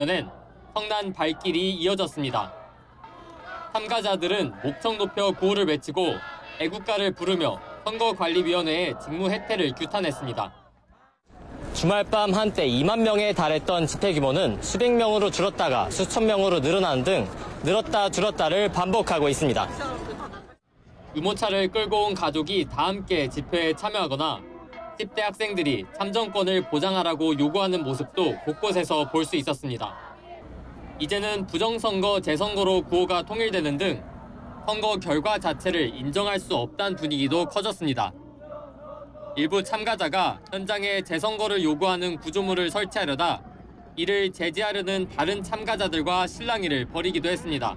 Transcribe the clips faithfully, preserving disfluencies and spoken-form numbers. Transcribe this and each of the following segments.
는 성난 발길이 이어졌습니다. 참가자들은 목청 높여 구호를 외치고 애국가를 부르며 선거관리위원회의 직무 해태를 규탄했습니다. 주말 밤 한때 이만 명에 달했던 집회 규모는 수백 명으로 줄었다가 수천 명으로 늘어나는 등 늘었다 줄었다를 반복하고 있습니다. 유모차를 끌고 온 가족이 다 함께 집회에 참여하거나 십 대 학생들이 참정권을 보장하라고 요구하는 모습도 곳곳에서 볼 수 있었습니다. 이제는 부정선거 재선거로 구호가 통일되는 등 선거 결과 자체를 인정할 수 없다는 분위기도 커졌습니다. 일부 참가자가 현장에 재선거를 요구하는 구조물을 설치하려다 이를 제지하려는 다른 참가자들과 실랑이를 벌이기도 했습니다.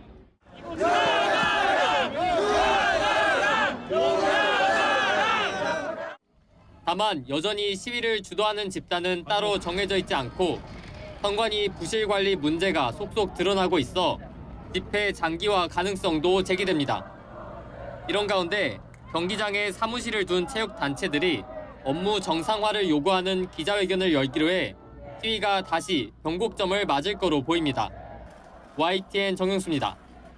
다만 여전히 시위를 주도하는 집단은 따로 정해져 있지 않고 선관위 부실 관리 문제가 속속 드러나고 있어 집회 장기화 가능성도 제기됩니다. 이런 가운데 경기장에 사무실을 둔 체육단체들이 업무 정상화를 요구하는 기자회견을 열기로 해 시위가 다시 변곡점을 맞을 거로 보입니다. 와이티엔 정용수입니다.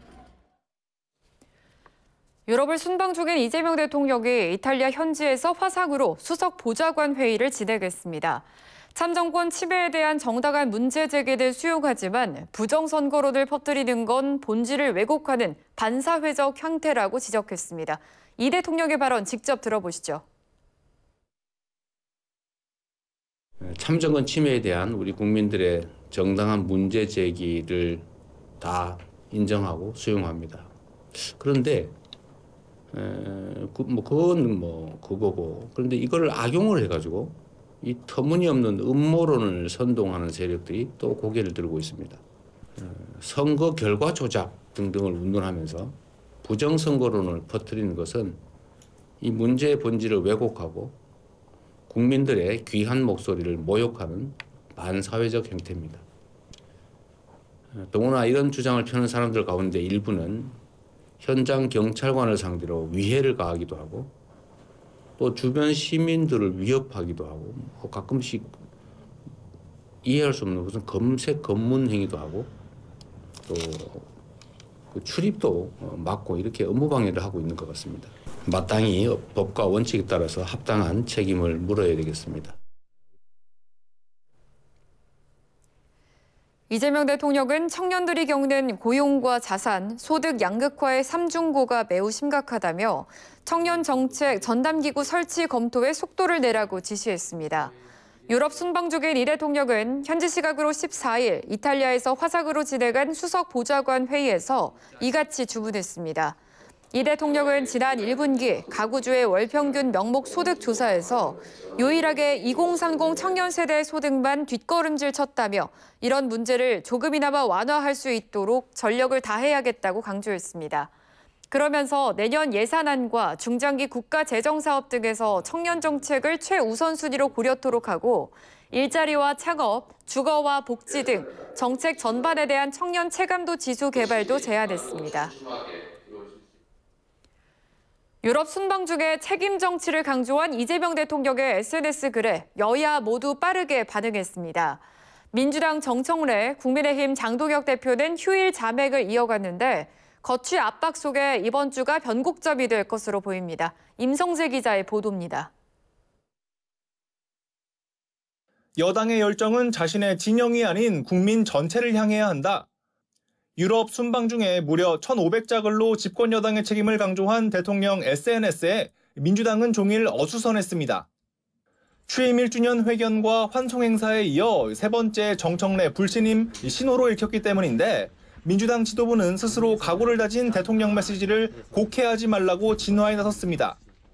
유럽을 순방 중인 이재명 대통령이 이탈리아 현지에서 화상으로 수석 보좌관 회의를 진행했습니다. 참정권 침해에 대한 정당한 문제 제기를 수용하지만 부정선거론을 퍼뜨리는 건 본질을 왜곡하는 반사회적 형태라고 지적했습니다. 이 대통령의 발언 직접 들어보시죠. 참정권 침해에 대한 우리 국민들의 정당한 문제 제기를 다 인정하고 수용합니다. 그런데 에, 그, 뭐 그건 뭐 그거고, 그런데 이거를 악용을 해가지고 이 터무니없는 음모론을 선동하는 세력들이 또 고개를 들고 있습니다. 에, 선거 결과 조작 등등을 운운하면서 부정선거론을 퍼뜨리는 것은 이 문제의 본질을 왜곡하고 국민들의 귀한 목소리를 모욕하는 반사회적 형태입니다. 더구나 이런 주장을 펴는 사람들 가운데 일부는 현장 경찰관을 상대로 위해를 가하기도 하고 또 주변 시민들을 위협하기도 하고 가끔씩 이해할 수 없는 무슨 검색 검문 행위도 하고 또 그 출입도 막고 이렇게 업무방해를 하고 있는 것 같습니다. 마땅히 법과 원칙에 따라서 합당한 책임을 물어야 되겠습니다. 이재명 대통령은 청년들이 겪는 고용과 자산, 소득 양극화의 삼중고가 매우 심각하다며 청년 정책 전담기구 설치 검토에 속도를 내라고 지시했습니다. 유럽 순방 중인 이 대통령은 현지 시각으로 십사 일 이탈리아에서 화상으로 진행한 수석 보좌관 회의에서 이같이 주문했습니다. 이 대통령은 지난 일 분기 가구주의 월평균 명목 소득 조사에서 유일하게 이공삼공 청년 세대의 소득만 뒷걸음질 쳤다며 이런 문제를 조금이나마 완화할 수 있도록 전력을 다해야겠다고 강조했습니다. 그러면서 내년 예산안과 중장기 국가 재정사업 등에서 청년 정책을 최우선순위로 고려토록 하고 일자리와 창업, 주거와 복지 등 정책 전반에 대한 청년 체감도 지수 개발도 제안했습니다. 유럽 순방 중에 책임 정치를 강조한 이재명 대통령의 에스엔에스 글에 여야 모두 빠르게 반응했습니다. 민주당 정청래, 국민의힘 장동혁 대표는 휴일 자맥을 이어갔는데 거취 압박 속에 이번 주가 변곡점이 될 것으로 보입니다. 임성재 기자의 보도입니다. 여당의 열정은 자신의 진영이 아닌 국민 전체를 향해야 한다. 유럽 순방 중에 무려 천오백 자 글로 집권 여당의 책임을 강조한 대통령 에스엔에스에 민주당은 종일 어수선했습니다. 취임 일 주년 회견과 환송 행사에 이어 세 번째 정청래 불신임 신호로 읽혔기 때문인데 민주당 지도부는 스스로 각오를 다진 대통령 메시지를 곡해하지 말라고 진화에 나섰습니다.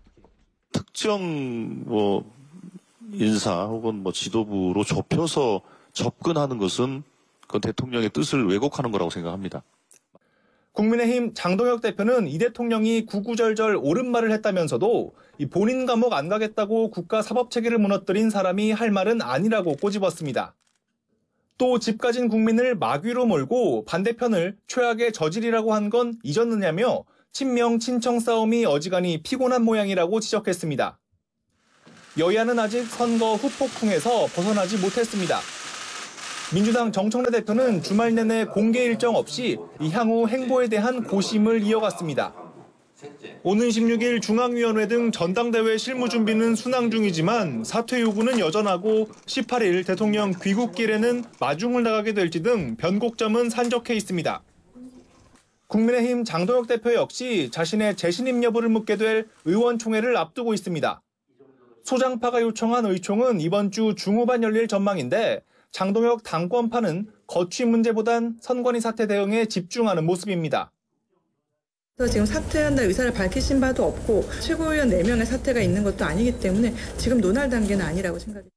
특정 뭐 인사 혹은 뭐 지도부로 좁혀서 접근하는 것은 그 대통령의 뜻을 왜곡하는 거라고 생각합니다. 국민의힘 장동혁 대표는 이 대통령이 구구절절 옳은 말을 했다면서도 이 본인 감옥 안 가겠다고 국가 사법 체계를 무너뜨린 사람이 할 말은 아니라고 꼬집었습니다. 또 집 가진 국민을 마귀로 몰고 반대편을 최악의 저질이라고 한 건 잊었느냐며 친명 친청 싸움이 어지간히 피곤한 모양이라고 지적했습니다. 여야는 아직 선거 후폭풍에서 벗어나지 못했습니다. 민주당 정청래 대표는 주말 내내 공개 일정 없이 이 향후 행보에 대한 고심을 이어갔습니다. 오는 십육 일 중앙위원회 등 전당대회 실무 준비는 순항 중이지만 사퇴 요구는 여전하고 십팔 일 대통령 귀국길에는 마중을 나가게 될지 등 변곡점은 산적해 있습니다. 국민의힘 장동혁 대표 역시 자신의 재신임 여부를 묻게 될 의원총회를 앞두고 있습니다. 소장파가 요청한 의총은 이번 주 중후반 열릴 전망인데 장동혁 당권파는 거취 문제보단 선관위 사태 대응에 집중하는 모습입니다. 지금 사퇴한다는 의사를 밝히신 바도 없고 최고위원 네 명의 사퇴가 있는 것도 아니기 때문에 지금 논할 단계는 아니라고 생각합니다.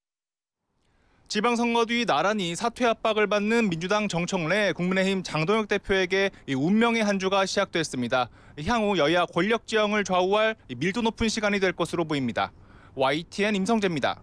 지방선거 뒤 나란히 사퇴 압박을 받는 민주당 정청래, 국민의힘 장동혁 대표에게 운명의 한 주가 시작됐습니다. 향후 여야 권력 지형을 좌우할 밀도 높은 시간이 될 것으로 보입니다. 와이티엔 임성재입니다.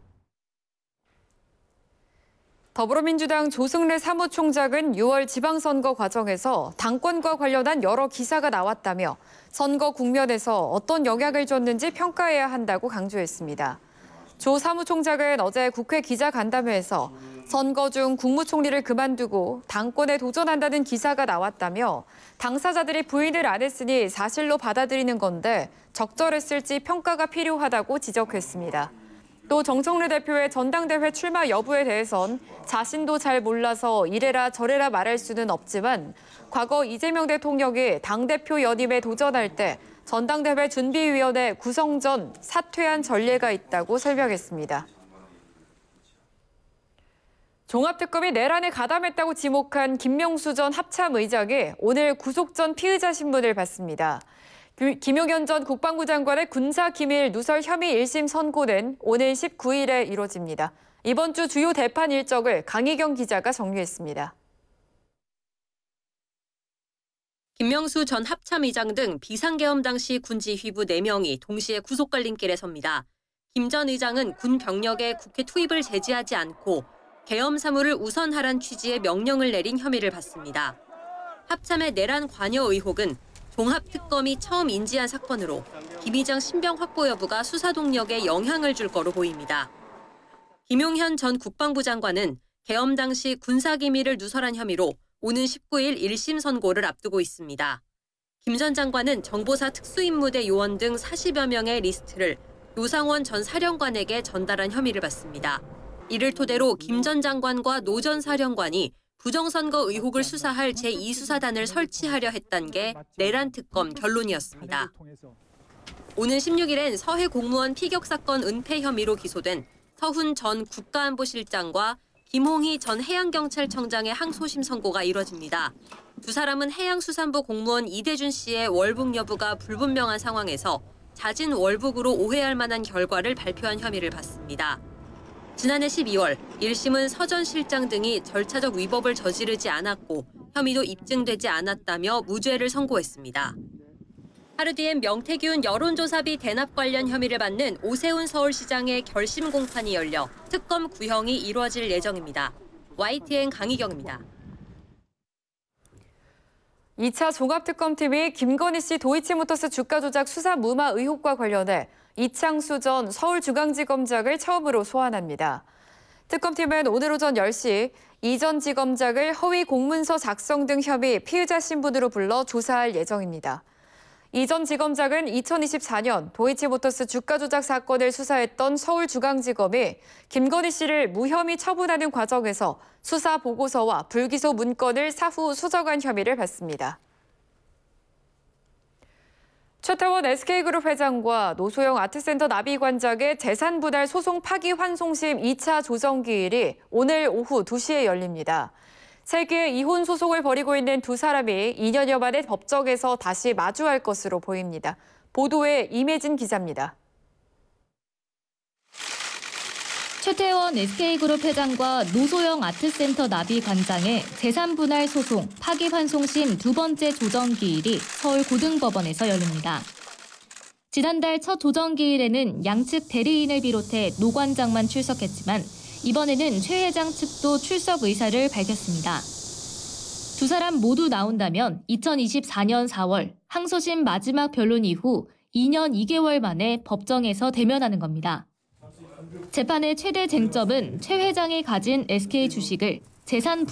더불어민주당 조승래 사무총장은 유월 지방선거 과정에서 당권과 관련한 여러 기사가 나왔다며 선거 국면에서 어떤 영향을 줬는지 평가해야 한다고 강조했습니다. 조 사무총장은 어제 국회 기자간담회에서 선거 중 국무총리를 그만두고 당권에 도전한다는 기사가 나왔다며 당사자들이 부인을 안 했으니 사실로 받아들이는 건데 적절했을지 평가가 필요하다고 지적했습니다. 또 정청래 대표의 전당대회 출마 여부에 대해선 자신도 잘 몰라서 이래라 저래라 말할 수는 없지만 과거 이재명 대통령이 당대표 연임에 도전할 때 전당대회 준비위원회 구성 전 사퇴한 전례가 있다고 설명했습니다. 종합특검이 내란에 가담했다고 지목한 김명수 전 합참의장이 오늘 구속 전 피의자 신문을 받습니다. 김용현 전 국방부 장관의 군사기밀 누설 혐의 일 심 선고는 오늘 십구 일에 이뤄집니다. 이번 주 주요 대판 일정을 강희경 기자가 정리했습니다. 김명수 전 합참의장 등 비상계엄 당시 군지휘부 네 명이 동시에 구속갈림길에 섭니다. 김 전 의장은 군 병력의 국회 투입을 제지하지 않고 계엄 사무를 우선하란 취지의 명령을 내린 혐의를 받습니다. 합참의 내란 관여 의혹은 종합특검이 처음 인지한 사건으로 김 의장 신병 확보 여부가 수사 동력에 영향을 줄 거로 보입니다. 김용현 전 국방부 장관은 계엄 당시 군사기밀을 누설한 혐의로 오는 십구 일 일 심 선고를 앞두고 있습니다. 김 전 장관은 정보사 특수임무대 요원 등 사십여 명의 리스트를 노상원 전 사령관에게 전달한 혐의를 받습니다. 이를 토대로 김 전 장관과 노 전 사령관이 부정선거 의혹을 수사할 제이 수사단을 설치하려 했던 게 내란 특검 결론이었습니다. 오는 십육 일엔 서해 공무원 피격 사건 은폐 혐의로 기소된 서훈 전 국가안보실장과 김홍희 전 해양경찰청장의 항소심 선고가 이뤄집니다. 두 사람은 해양수산부 공무원 이대준 씨의 월북 여부가 불분명한 상황에서 잦은 월북으로 오해할 만한 결과를 발표한 혐의를 받습니다. 지난해 십이월 일 심은 서 전 실장 등이 절차적 위법을 저지르지 않았고 혐의도 입증되지 않았다며 무죄를 선고했습니다. 하루 뒤엔 명태균 여론조사비 대납 관련 혐의를 받는 오세훈 서울시장의 결심 공판이 열려 특검 구형이 이루어질 예정입니다. 와이티엔 강희경입니다. 이 차 종합특검팀이 김건희 씨 도이치모터스 주가 조작 수사 무마 의혹과 관련해 이창수 전 서울중앙지검장을 처음으로 소환합니다. 특검팀은 오늘 오전 열 시 이 전 지검장을 허위 공문서 작성 등 혐의 피의자 신분으로 불러 조사할 예정입니다. 이 전 지검장은 이천이십사 년 도이치모터스 주가 조작 사건을 수사했던 서울중앙지검이 김건희 씨를 무혐의 처분하는 과정에서 수사 보고서와 불기소 문건을 사후 수정한 혐의를 받습니다. 최태원 에스케이그룹 회장과 노소영 아트센터 나비관장의 재산 분할 소송 파기환송심 이 차 조정기일이 오늘 오후 두 시에 열립니다. 세계 이혼 소송을 벌이고 있는 두 사람이 이 년여 만에 법정에서 다시 마주할 것으로 보입니다. 보도에 임혜진 기자입니다. 최태원 에스케이그룹 회장과 노소영 아트센터 나비관장의 재산분할 소송 파기환송심 두 번째 조정기일이 서울고등법원에서 열립니다. 지난달 첫 조정기일에는 양측 대리인을 비롯해 노 관장만 출석했지만 이번에는 최 회장 측도 출석 의사를 밝혔습니다. 두 사람 모두 나온다면 이천이십사 년 사월 항소심 마지막 변론 이후 이 년 이 개월 만에 법정에서 대면하는 겁니다. 재판의 최대 쟁점은 최 회장이 가진 에스케이 주식을 재산